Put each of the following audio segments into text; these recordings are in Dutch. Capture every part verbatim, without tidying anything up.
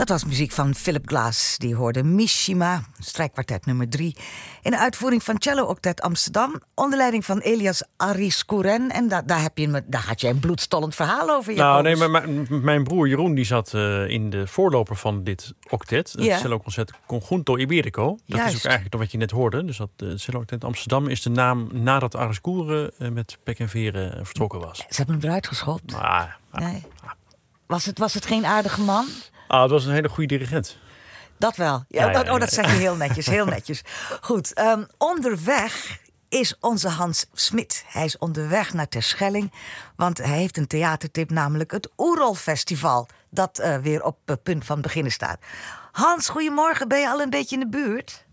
Dat was muziek van Philip Glass. Die hoorde Mishima, strijkkwartet nummer drie... in de uitvoering van Cello Octet Amsterdam... onder leiding van Elias Ariskuren. En da- daar, heb je, me- daar had je een bloedstollend verhaal over. Nou, nee, maar mijn, mijn broer Jeroen die zat uh, in de voorloper van dit octet. Het Ja. cello-concert Conjunto Iberico. Dat Juist. is ook eigenlijk wat je net hoorde. Dus dat uh, Cello Octet Amsterdam is de naam nadat Ariskuren uh, met pek en veren uh, vertrokken was. Ze hebben hem eruit geschopt. Ah, ah, Nee. Was het, was het geen aardige man? ah, het was een hele goede dirigent. Dat wel. Ja, Ja, ja, dat, ja, oh, dat ja. zeg je heel netjes, heel netjes. Goed, um, onderweg is onze Hans Smit. Hij is onderweg naar Terschelling, want hij heeft een theatertip, namelijk het Oerol Festival, dat uh, weer op het punt van beginnen staat. Hans, goedemorgen. Ben je al een beetje in de buurt?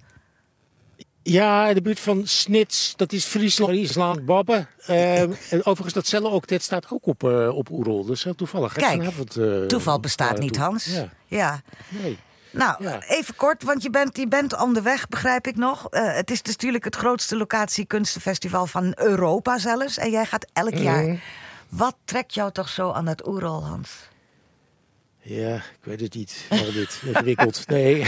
Ja, in de buurt van Snits, dat is Friesland, Friesland, Babbe. Uh, en overigens, dat cello-octet staat ook op, uh, op Oerol. Dus heel toevallig. hè, Kijk, vanavond, uh, toeval bestaat uh, niet, toe. Hans. Ja. Ja. Nee. Nou, Ja. even kort, want je bent, je bent onderweg, begrijp ik nog. Uh, het is dus natuurlijk het grootste locatie-kunstenfestival van Europa zelfs. En jij gaat elk Mhm. jaar. Wat trekt jou toch zo aan het Oerol, Hans? Ja, ik weet het niet. Al dit ingewikkeld. Nee.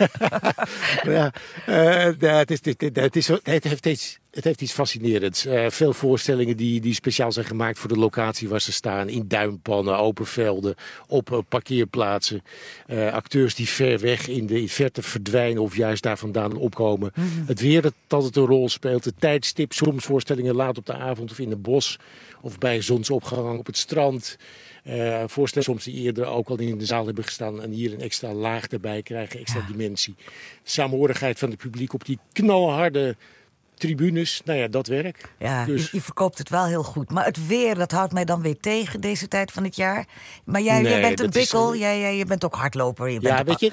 ja, uh, ja, het, is, het, het, is, het, heeft iets, het heeft iets fascinerends. Uh, veel voorstellingen die, die speciaal zijn gemaakt voor de locatie waar ze staan. In duinpannen, open velden, op uh, parkeerplaatsen. Uh, acteurs die ver weg in de verte verdwijnen of juist daar vandaan opkomen. Mm-hmm. Het weer dat altijd een rol speelt. Het tijdstip, soms voorstellingen laat op de avond of in een bos. Of bij zonsopgang op het strand. Uh, voorstellen soms die eerder ook al in de zaal hebben gestaan en hier een extra laag erbij krijgen, extra ja. dimensie. De samenhorigheid van het publiek op die knalharde tribunes, nou ja, dat werkt. Ja, dus... je, je verkoopt het wel heel goed. Maar het weer, dat houdt mij dan weer tegen deze tijd van het jaar. Maar jij, nee, jij bent een bikkel, is... jij, jij, je bent ook hardloper. Je ja, bent weet je...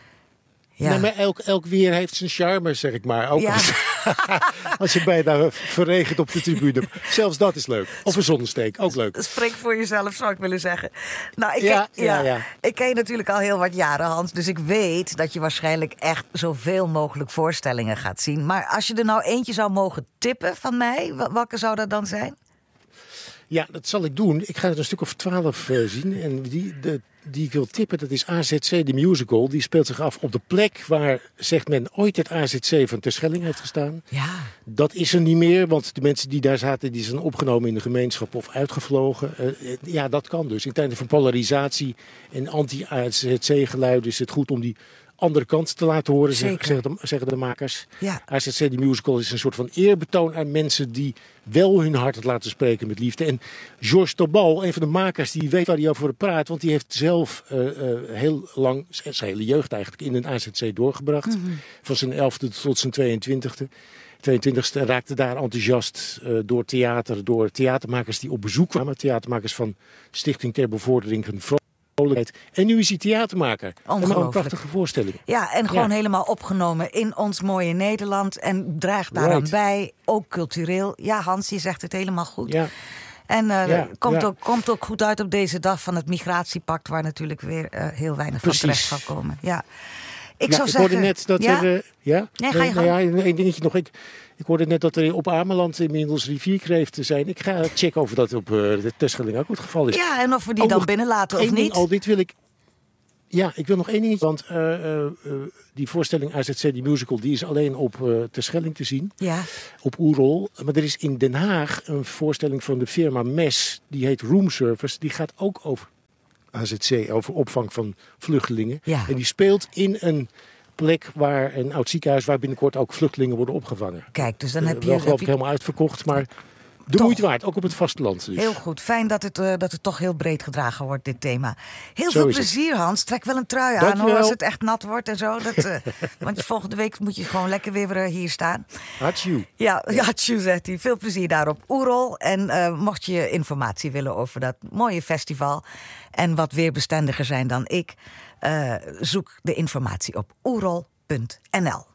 Ja. Nee, maar elk, elk weer heeft zijn charme, zeg ik maar. Ook ja. als, als je bijna verregent op de tribune. Zelfs dat is leuk. Of een zonnesteek, ook leuk. Spreek voor jezelf, zou ik willen zeggen. Nou, ik, ja, ken, ja, ja, ja. ik ken je natuurlijk al heel wat jaren, Hans. Dus ik weet dat je waarschijnlijk echt zoveel mogelijk voorstellingen gaat zien. Maar als je er nou eentje zou mogen tippen van mij, welke zou dat dan zijn? Ja, dat zal ik doen. Ik ga er een stuk of twaalf uh, zien. En die, de, die ik wil tippen, dat is A Z C, de musical. Die speelt zich af op de plek waar, zegt men, ooit het A Z C van Terschelling heeft gestaan. Ja. Dat is er niet meer, want de mensen die daar zaten, die zijn opgenomen in de gemeenschap of uitgevlogen. Uh, ja, dat kan dus. In tijden van polarisatie en anti-A Z C-geluiden is het goed om die andere kant te laten horen, zeg, zeggen, de, zeggen de makers. Ja. A Z C, die musical, is een soort van eerbetoon aan mensen die wel hun hart het laten spreken met liefde. En Georges Tobal, een van de makers, die weet waar hij over praat. Want die heeft zelf uh, uh, heel lang, zijn hele jeugd eigenlijk, in een A Z C doorgebracht. Mm-hmm. Van zijn elfde tot zijn tweeëntwintigste. tweeëntwintigste en raakte daar enthousiast uh, door theater, door theatermakers die op bezoek kwamen. Theatermakers van Stichting ter Bevordering van Vrolijkheid. En nu is hij theatermaker. Ongelooflijk. Een prachtige voorstelling. Ja, en gewoon ja. helemaal opgenomen in ons mooie Nederland. En draagt daaraan right. bij, ook cultureel. Ja, Hans, je zegt het helemaal goed. Ja. En uh, ja, komt, ja. Ook, komt ook goed uit op deze dag van het migratiepact, waar natuurlijk weer uh, heel weinig Precies. van terecht zal komen. Ja. Ik ja, zou ik zeggen, hoorde net dat ja? er... Uh, ja? Nee, ga je nee, nou ja, één dingetje nog. Ik, ik hoorde net dat er op Ameland inmiddels rivierkreeften zijn. Ik ga checken of dat op uh, de Terschelling ook het geval is. Ja, en of we die oh, dan binnenlaten of ding, niet. Al dit wil ik... Ja, ik wil nog één dingetje. Want uh, uh, uh, die voorstelling A Z C, die musical, die is alleen op uh, Terschelling te zien. Ja. Op Oerol. Maar er is in Den Haag een voorstelling van de firma Mes. Die heet Room Service. Die gaat ook over A Z C, over opvang van vluchtelingen. Ja. En die speelt in een plek waar een oud ziekenhuis, waar binnenkort ook vluchtelingen worden opgevangen. Kijk, dus dan heb je... Uh, wel geloof heb ik je... helemaal uitverkocht, maar... De Toch. moeite waard, ook op het vasteland. Dus. Heel goed, fijn dat het, uh, dat het toch heel breed gedragen wordt, dit thema. Heel Zo veel is plezier, het. Hans. Trek wel een trui Dank aan, je hoor, wel. als het echt nat wordt en zo. Dat, uh, want volgende week moet je gewoon lekker weer uh, hier staan. Hatsjoe. Ja, ja, tjoe, zegt hij. Veel plezier daar op Oerol. En uh, mocht je informatie willen over dat mooie festival en wat weerbestendiger zijn dan ik, uh, zoek de informatie op oerol punt n l.